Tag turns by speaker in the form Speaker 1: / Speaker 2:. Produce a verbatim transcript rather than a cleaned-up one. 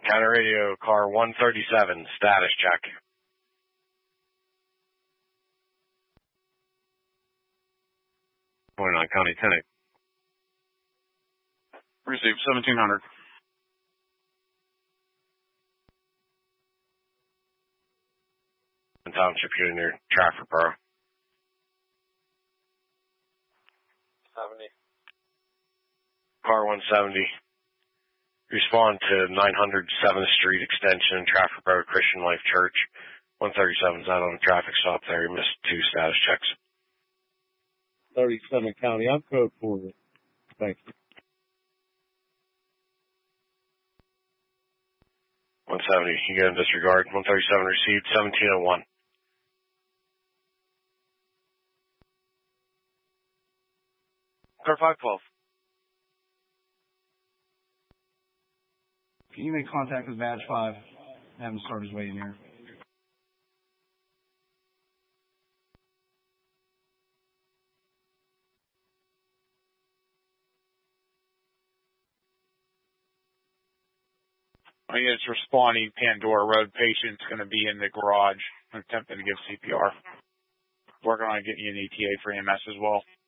Speaker 1: County radio, car one thirty-seven, status check. twenty-nine County ten.
Speaker 2: Receive seventeen hundred.
Speaker 1: Township unit near Trafford Borough.
Speaker 3: seventy.
Speaker 1: Car one seventy. Respond to nine hundred seventh Street Extension, Trafford Borough Christian Life Church. one thirty-seven is out on a traffic stop there. You missed two status checks.
Speaker 4: thirty-seven County. I'm code for you. Thank you.
Speaker 1: one seventy. You get in disregard. one thirty-seven received. seventeen oh one. Car five twelve.
Speaker 5: Can you make contact with badge five? Have him start his way in here.
Speaker 2: I guess responding Pandora Road. Patient's going to be in the garage attempting to give C P R. Working on getting you an E T A for E M S as well.